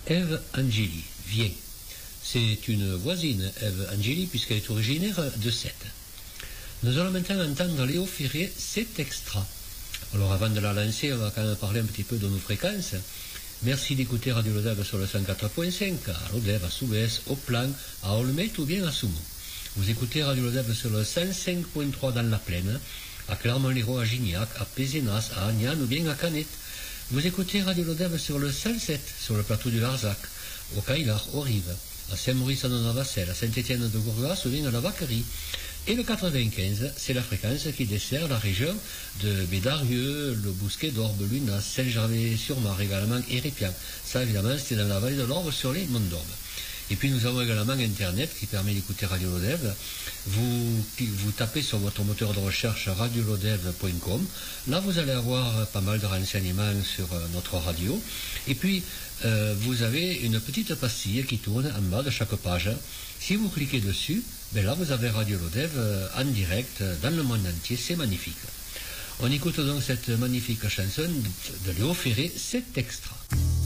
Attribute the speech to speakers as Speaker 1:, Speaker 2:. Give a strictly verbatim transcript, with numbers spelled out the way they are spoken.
Speaker 1: Eve Angeli, viens. C'est une voisine, Eve Angeli, puisqu'elle est originaire de Sète. Nous allons maintenant entendre Léo Ferré, cet extra. Alors avant de la lancer, on va quand même parler un petit peu de nos fréquences. Merci d'écouter Radio Lodève sur le cent quatre point cinq, à Lodève, à Soubès, au Plan, à Olmet ou bien à Soumont. Vous écoutez Radio Lodève sur le cent cinq point trois dans la Plaine, à Clermont-Lérault, à Gignac, à Pézenas, à Agnan ou bien à Canet. Vous écoutez Radio Lodève sur le cent sept, sur le plateau du Larzac, au Caillard, aux Rives, à Saint-Maurice-en-Navacelle, à Saint-Étienne-de-Gourgas ou bien à la Vacquerie. Et le quatre-vingt-quinze, c'est la fréquence qui dessert la région de Bédarieux, le Bousquet d'Orbe, Lunas, Saint-Gervais-sur-Mar également et Répian. Ça, évidemment, c'était dans la vallée de l'Orbe sur les monts d'Orbe. Et puis nous avons également Internet qui permet d'écouter Radio Lodève. Vous, vous tapez sur votre moteur de recherche radio lodève point com. Là, vous allez avoir pas mal de renseignements sur notre radio. Et puis, euh, vous avez une petite pastille qui tourne en bas de chaque page. Si vous cliquez dessus, ben là, vous avez Radio Lodève en direct dans le monde entier. C'est magnifique. On écoute donc cette magnifique chanson de Léo Ferré, cet extra.